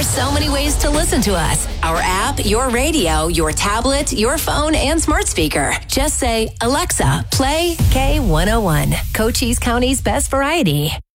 are so many ways to listen to us. Our app, your radio, your tablet, your phone, and smart speaker. Just say, Alexa, play K101, Cochise County's best variety.